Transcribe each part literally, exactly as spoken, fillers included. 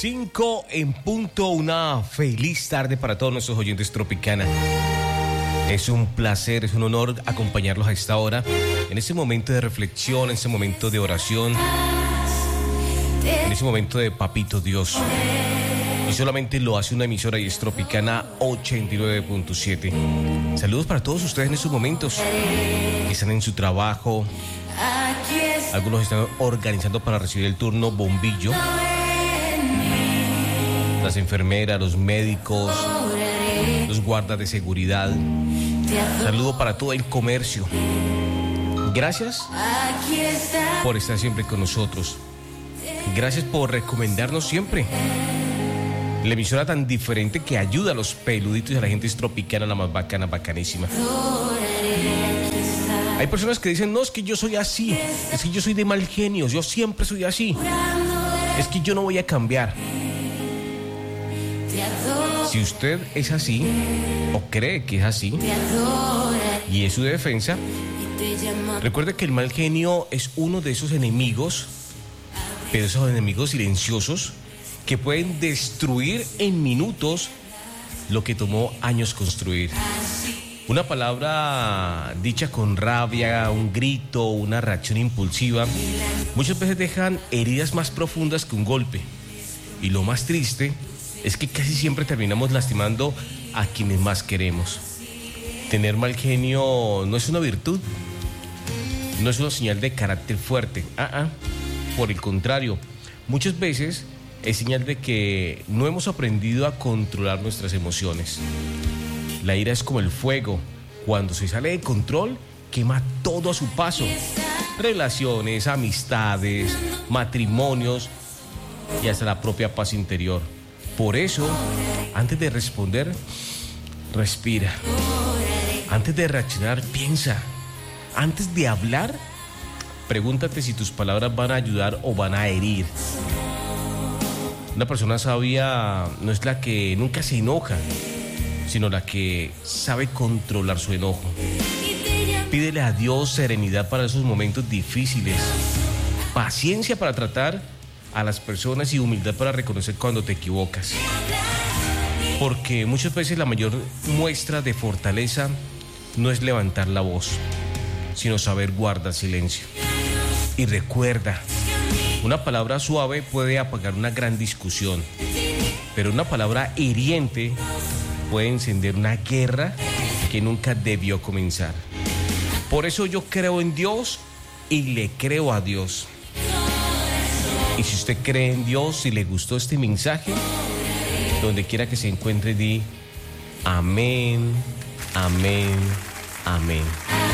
Cinco en punto, una feliz tarde para todos nuestros oyentes Tropicana. Es un placer, es un honor acompañarlos a esta hora, en este momento de reflexión, en este momento de oración, en este momento de Papito Dios. Y solamente lo hace una emisora y es Tropicana ochenta y nueve punto siete. Saludos para todos ustedes en estos momentos que están en su trabajo. Algunos están organizando para recibir el turno bombillo. Las enfermeras, los médicos, los guardas de seguridad. Saludo para todo el comercio. Gracias por estar siempre con nosotros. Gracias por recomendarnos siempre la emisora tan diferente que ayuda a los peluditos y a la gente tropicana, la más bacana, bacanísima. Hay personas que dicen, no, es que yo soy así, es que yo soy de mal genio, yo siempre soy así, es que yo no voy a cambiar. Si usted es así, o cree que es así, y es su defensa, recuerde que el mal genio es uno de esos enemigos, pero esos enemigos silenciosos, que pueden destruir en minutos lo que tomó años construir. Una palabra dicha con rabia, un grito, una reacción impulsiva, muchas veces dejan heridas más profundas que un golpe. Y lo más triste es que casi siempre terminamos lastimando a quienes más queremos. Tener mal genio no es una virtud, no es una señal de carácter fuerte. Ah, ah. Por el contrario, muchas veces es señal de que no hemos aprendido a controlar nuestras emociones. La ira es como el fuego. Cuando se sale de control, quema todo a su paso. Relaciones, amistades, matrimonios y hasta la propia paz interior. Por eso, antes de responder, respira. Antes de reaccionar, piensa. Antes de hablar, pregúntate si tus palabras van a ayudar o van a herir. Una persona sabia no es la que nunca se enoja, sino la que sabe controlar su enojo. Pídele a Dios serenidad para esos momentos difíciles, paciencia para tratar a las personas y humildad para reconocer cuando te equivocas. Porque muchas veces la mayor muestra de fortaleza no es levantar la voz, sino saber guardar silencio. Y recuerda, una palabra suave puede apagar una gran discusión, pero una palabra hiriente puede encender una guerra que nunca debió comenzar. Por eso yo creo en Dios y le creo a Dios. Y si usted cree en Dios y le gustó este mensaje, donde quiera que se encuentre, di amén, amén, amén.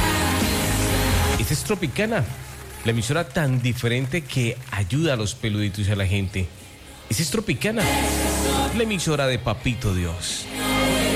Esta es Tropicana, la emisora tan diferente que ayuda a los peluditos y a la gente. Esta es Tropicana, la emisora de Papito Dios.